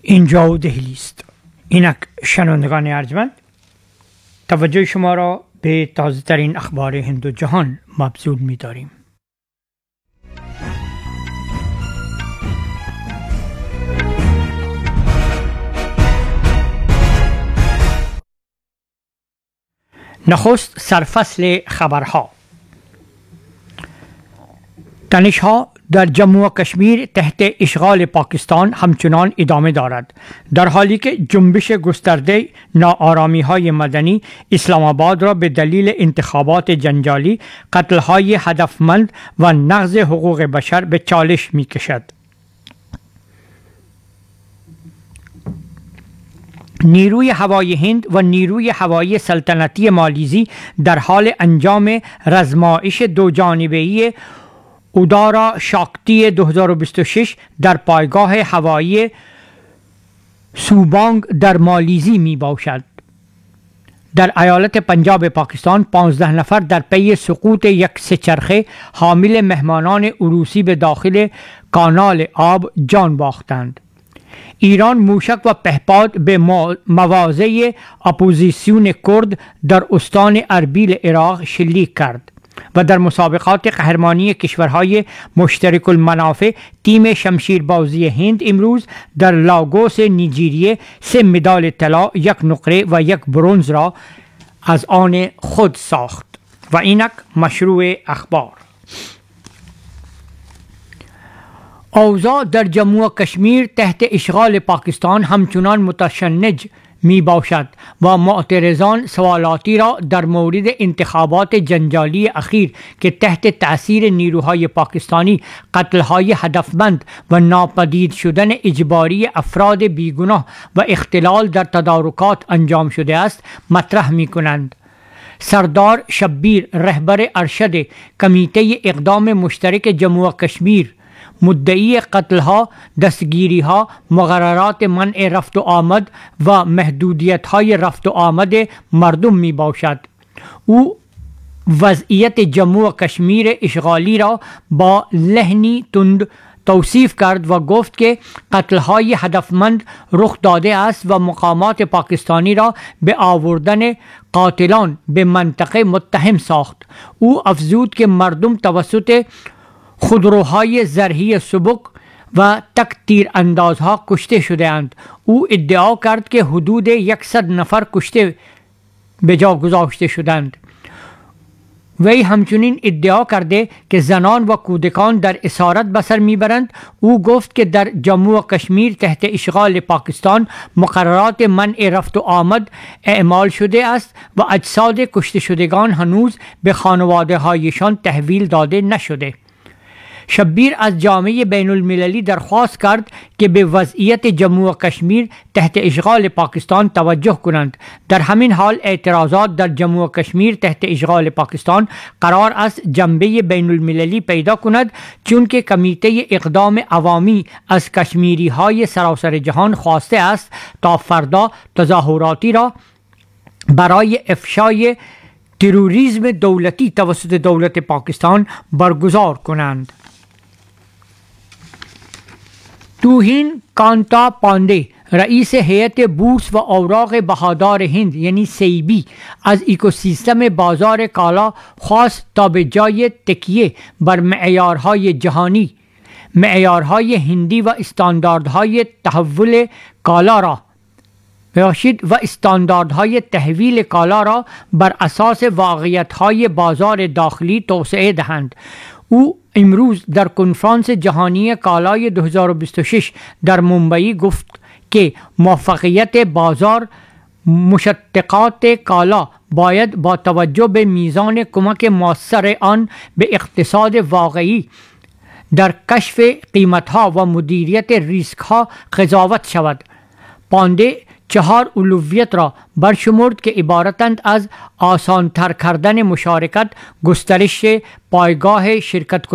اینجا دهلی است. اینک شنوندگان ارجمند، توجه شما را به تازه ترین اخبار هند و جهان مبذول می داریم. نخست سرفصل خبرها. تنش‌ها در جموں و کشمیر تحت اشغال پاکستان همچنان ادامه دارد، در حالی که جنبش گسترده ناآرامی‌های مدنی اسلام آباد را به دلیل انتخابات جنجالی، قتل‌های هدفمند و نقض حقوق بشر به چالش می‌کشد. نیروی هوایی هند و نیروی هوایی سلطنتی مالیزی در حال انجام رزمایش دو جانبه‌ای اودارا شاکتی 2026 در پایگاه هوایی سوبانگ در مالیزی می باشد. در ایالت پنجاب پاکستان 15 نفر در پی سقوط یک سه‌چرخه حامل مهمانان عروسی به داخل کانال آب جان باختند. ایران موشک و پهپاد به مواضع اپوزیسیون کرد در استان اربیل عراق شلیک کرد و در مسابقات قهرمانی کشورهای مشترک المنافع تیم شمشیربازی هند امروز در لاگوس نیجریه 3 مدال طلا، 1 نقره و 1 برنز را از آن خود ساخت. و اینک مشروع اخبار. اوضاع در جموں و کشمیر تحت اشغال پاکستان همچنان متشنج می باشد و معترضان سوالاتی را در مورد انتخابات جنجالی اخیر که تحت تأثیر نیروهای پاکستانی قتل‌های هدفمند و ناپدید شدن اجباری افراد بیگناه و اختلال در تدارکات انجام شده است مطرح می کنند. سردار شبیر، رهبر ارشد کمیته اقدام مشترک جموں و کشمیر، مدعی قتلها، دستگیریها، مقررات منع رفت و آمد و محدودیت‌های رفت و آمد مردم می باشد. او وضعیت جموں و کشمیر اشغالی را با لحنی تند توصیف کرد و گفت که قتل‌های هدفمند رخ داده است و مقامات پاکستانی را به آوردن قاتلان به منطقه متهم ساخت. او افزود که مردم توسط خودروهای زرهی سبک و تک تیر اندازها کشته شده اند. او ادعا کرد که حدود 100 نفر کشته به جا گذاشته شدند. وی همچنین ادعا کرده که زنان و کودکان در اسارت به سر میبرند. او گفت که در جموں و کشمیر تحت اشغال پاکستان مقررات منع رفت و آمد اعمال شده است و اجساد کشته شدگان هنوز به خانواده هایشان تحویل داده نشده. شبیر از جامعه بین المللی درخواست کرد که به وضعیت جموں و کشمیر تحت اشغال پاکستان توجه کنند. در همین حال اعتراضات در جموں و کشمیر تحت اشغال پاکستان قرار است جنبه بین المللی پیدا کند، چون که کمیته اقدام عوامی از کشمیری های سراسر جهان خواسته است تا فردا تظاهراتی را برای افشای تروریسم دولتی توسط دولت پاکستان برگزار کنند. توهین کانتا پاندے، رئیس هیئت بورس و اوراق بهادار هند یعنی سیبی، از اکوسیستم بازار کالا خواست تا به جای تکیه بر معیارهای جهانی، معیارهای هندی و استانداردهای تحویل کالا را و استانداردهای تحویل کالا را بر اساس واقعیت‌های بازار داخلی توسعه دهند. او امروز در کنفرانس جهانی کالای 2026 در ممبئی گفت که موفقیت بازار مشتقات کالا باید با توجه به میزان کمک مؤثر آن به اقتصاد واقعی در کشف قیمت‌ها و مدیریت ریسک‌ها قضاوت شود. پاندے 4 اولویت را برشمرد که عبارتند از آسان‌تر کردن مشارکت، گسترش پایگاه شرکت